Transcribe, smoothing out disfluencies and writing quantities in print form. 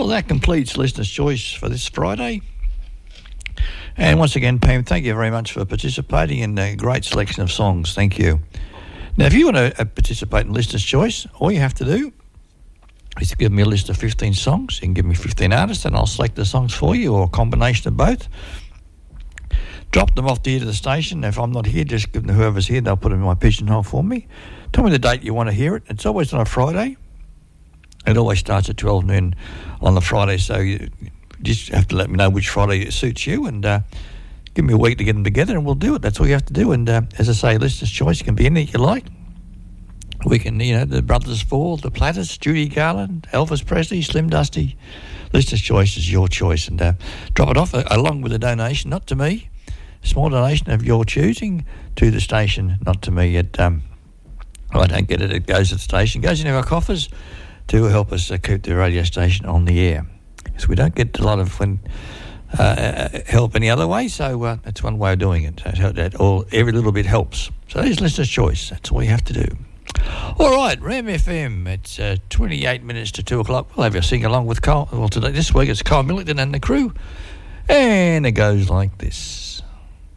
Well, that completes Listener's Choice for this Friday. And once again, Pam, thank you very much for participating in a great selection of songs. Thank you. Now, if you want to participate in Listener's Choice, all you have to do is to give me a list of 15 songs. You can give me 15 artists and I'll select the songs for you, or a combination of both. Drop them off here to the station. If I'm not here, just give them to whoever's here. They'll put them in my pigeonhole for me. Tell me the date you want to hear it. It's always on a Friday. It always starts at 12 noon on the Friday, so you just have to let me know which Friday suits you, and give me a week to get them together and we'll do it. That's all you have to do. And as I say, Listener's Choice can be anything you like. We can, the Brothers Fall, the Platters, Judy Garland, Elvis Presley, Slim Dusty. Listener's Choice is your choice. And drop it off along with a donation, not to me. A small donation of your choosing to the station, not to me. I don't get it. It goes to the station, goes into our coffers to help us keep the radio station on the air. Because we don't get a lot of help any other way, so that's one way of doing it. Every little bit helps. So there's Listener's Choice. That's all you have to do. All right, Ram FM. It's 28 minutes to 2 o'clock. We'll have a sing along with Kyle. Well, this week it's Kyle Millington and the crew, and it goes like this.